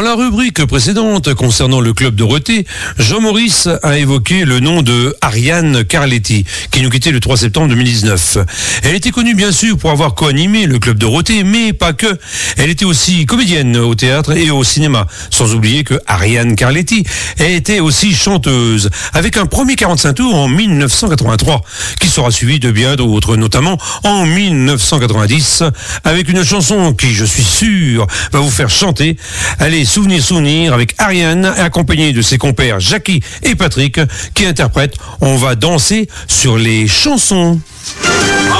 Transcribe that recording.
Dans la rubrique précédente concernant le Club Dorothée, Jean-Maurice a évoqué le nom de Ariane Carletti, qui nous quittait le 3 septembre 2019. Elle était connue bien sûr pour avoir co-animé le Club Dorothée, mais pas que. Elle était aussi comédienne au théâtre et au cinéma. Sans oublier que Ariane Carletti était aussi chanteuse, avec un premier 45 tours en 1983, qui sera suivi de bien d'autres, notamment en 1990, avec une chanson qui, je suis sûr, va vous faire chanter. Allez, souvenir avec Ariane, accompagnée de ses compères Jackie et Patrick, qui interprètent On va danser sur les chansons.